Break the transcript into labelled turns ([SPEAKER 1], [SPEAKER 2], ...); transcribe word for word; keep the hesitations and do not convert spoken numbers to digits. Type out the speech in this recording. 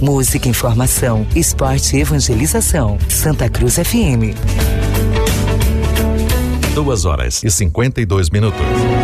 [SPEAKER 1] Música, informação, esporte e evangelização. Santa Cruz F M.
[SPEAKER 2] Duas horas e cinquenta e dois minutos.